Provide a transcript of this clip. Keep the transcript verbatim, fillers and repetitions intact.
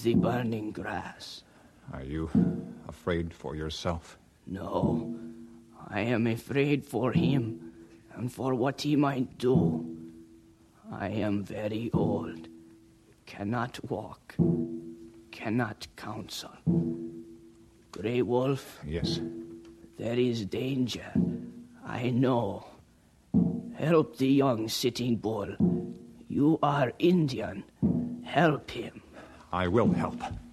the burning grass. Are you afraid for yourself? No, I am afraid for him and for what he might do. I am very old, cannot walk, cannot counsel. Grey Wolf? Yes. There is danger, I know. Help the young Sitting Bull. You are Indian. Help him. I will help.